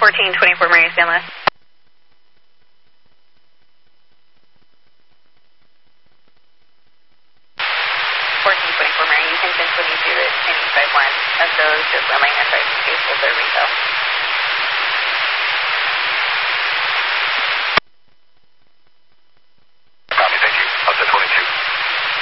1424 Mary Stanley. 1424 Mary, you can continue to 251 of those just landing and trying to case with their retail.